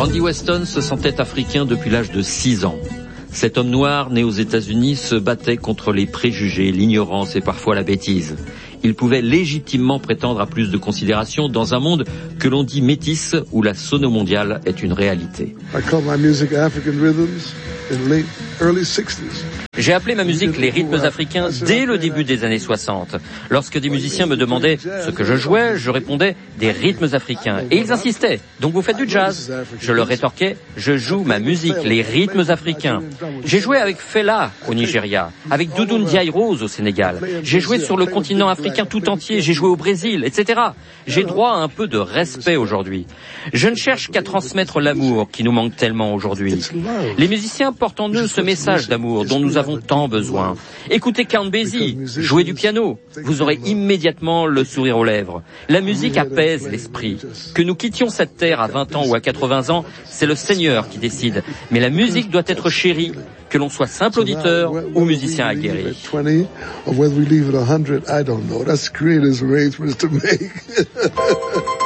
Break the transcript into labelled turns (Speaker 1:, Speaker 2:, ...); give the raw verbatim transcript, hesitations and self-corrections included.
Speaker 1: Randy Weston se sentait africain depuis l'âge de six ans. Cet homme noir, né aux États-Unis, se battait contre les préjugés, l'ignorance et parfois la bêtise. Il pouvait légitimement prétendre à plus de considération dans un monde que l'on dit métis, où la sono mondiale est une réalité.
Speaker 2: I call my music African rhythms in late early sixties.
Speaker 1: J'ai appelé ma musique les rythmes africains dès le début des années soixante. Lorsque des musiciens me demandaient ce que je jouais, je répondais des rythmes africains. Et ils insistaient, donc vous faites du jazz? Je leur rétorquais, je joue ma musique, les rythmes africains. J'ai joué avec Fela au Nigeria, avec Doudou Ndiaye Rose au Sénégal. J'ai joué sur le continent africain tout entier, j'ai joué au Brésil, et cetera. J'ai droit à un peu de respect aujourd'hui. Je ne cherche qu'à transmettre l'amour qui nous manque tellement aujourd'hui. Les musiciens portent en eux ce message d'amour dont nous avons tant besoin. Écoutez Count Basie, jouez du piano, vous aurez immédiatement le sourire aux lèvres. La musique apaise l'esprit. Que nous quittions cette terre à vingt ans ou à quatre-vingts ans, c'est le Seigneur qui décide. Mais la musique doit être chérie, que l'on soit simple auditeur ou musicien aguerri.
Speaker 2: Or whether we leave it a hundred, I don't know. That's creators' arrangements to make.